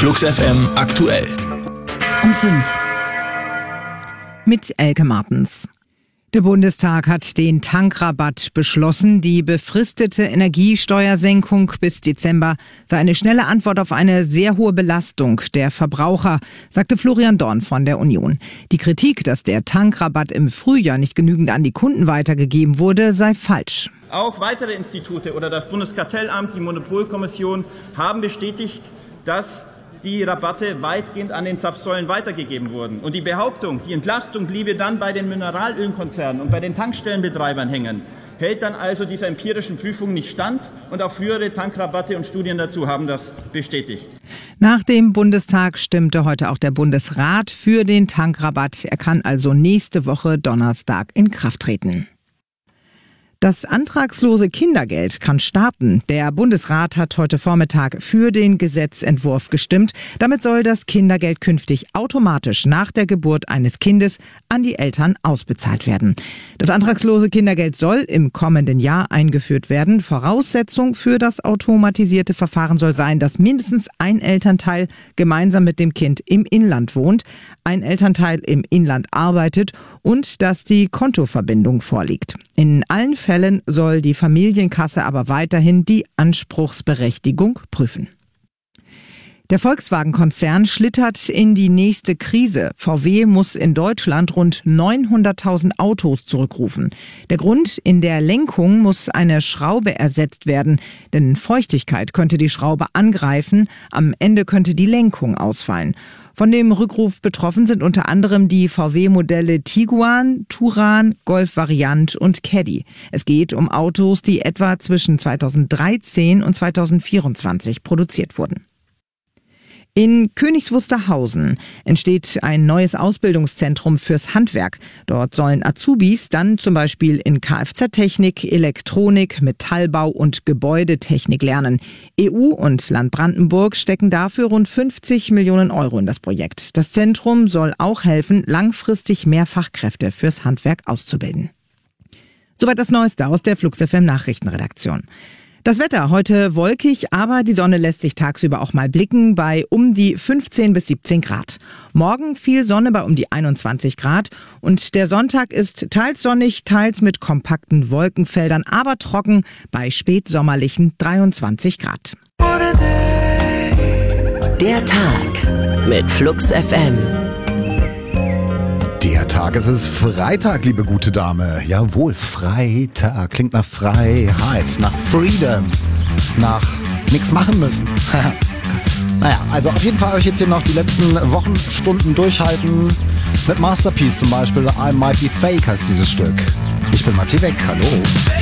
Flux FM aktuell. Um 5. Mit Elke Martens. Der Bundestag hat den Tankrabatt beschlossen. Die befristete Energiesteuersenkung bis Dezember sei eine schnelle Antwort auf eine sehr hohe Belastung der Verbraucher, sagte Florian Dorn von der Union. Die Kritik, dass der Tankrabatt im Frühjahr nicht genügend an die Kunden weitergegeben wurde, sei falsch. Auch weitere Institute oder das Bundeskartellamt, die Monopolkommission haben bestätigt, dass die Rabatte weitgehend an den Zapfsäulen weitergegeben wurden. Und die Behauptung, die Entlastung bliebe dann bei den Mineralölkonzernen und bei den Tankstellenbetreibern hängen, hält dann also dieser empirischen Prüfung nicht stand. Und auch frühere Tankrabatte und Studien dazu haben das bestätigt. Nach dem Bundestag stimmte heute auch der Bundesrat für den Tankrabatt. Er kann also nächste Woche Donnerstag in Kraft treten. Das antragslose Kindergeld kann starten. Der Bundesrat hat heute Vormittag für den Gesetzentwurf gestimmt. Damit soll das Kindergeld künftig automatisch nach der Geburt eines Kindes an die Eltern ausbezahlt werden. Das antragslose Kindergeld soll im kommenden Jahr eingeführt werden. Voraussetzung für das automatisierte Verfahren soll sein, dass mindestens ein Elternteil gemeinsam mit dem Kind im Inland wohnt, ein Elternteil im Inland arbeitet und dass die Kontoverbindung vorliegt. In allen Fällen soll die Familienkasse aber weiterhin die Anspruchsberechtigung prüfen. Der Volkswagen-Konzern schlittert in die nächste Krise. VW muss in Deutschland rund 900.000 Autos zurückrufen. Der Grund: in der Lenkung muss eine Schraube ersetzt werden, denn Feuchtigkeit könnte die Schraube angreifen. Am Ende könnte die Lenkung ausfallen. Von dem Rückruf betroffen sind unter anderem die VW-Modelle Tiguan, Touran, Golf Variant und Caddy. Es geht um Autos, die etwa zwischen 2013 und 2024 produziert wurden. In Königs Wusterhausen entsteht ein neues Ausbildungszentrum fürs Handwerk. Dort sollen Azubis dann zum Beispiel in Kfz-Technik, Elektronik, Metallbau und Gebäudetechnik lernen. EU und Land Brandenburg stecken dafür rund 50 Millionen Euro in das Projekt. Das Zentrum soll auch helfen, langfristig mehr Fachkräfte fürs Handwerk auszubilden. Soweit das Neueste aus der Flux FM Nachrichtenredaktion. Das Wetter heute wolkig, aber die Sonne lässt sich tagsüber auch mal blicken bei um die 15 bis 17 Grad. Morgen viel Sonne bei um die 21 Grad und der Sonntag ist teils sonnig, teils mit kompakten Wolkenfeldern, aber trocken bei spätsommerlichen 23 Grad. Der Tag mit Flux FM. Der Tag, es ist Freitag, liebe gute Dame. Jawohl, Freitag klingt nach Freiheit, nach Freedom, nach nichts machen müssen. Naja, also auf jeden Fall euch jetzt hier noch die letzten Wochenstunden durchhalten. Mit Masterpiece zum Beispiel, I Might Be Fake heißt dieses Stück. Ich bin Matti Beck, hallo.